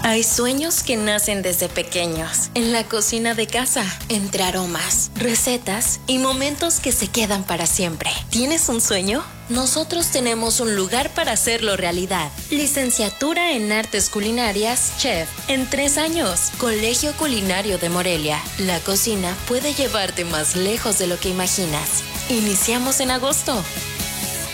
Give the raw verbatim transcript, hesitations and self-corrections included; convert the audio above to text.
Hay sueños que nacen desde pequeños, en la cocina de casa, entre aromas, recetas y momentos que se quedan para siempre. ¿Tienes un sueño? Nosotros tenemos un lugar para hacerlo realidad. Licenciatura en Artes Culinarias, Chef, en tres años. Colegio Culinario de Morelia. La cocina puede llevarte más lejos de lo que imaginas. Iniciamos en agosto.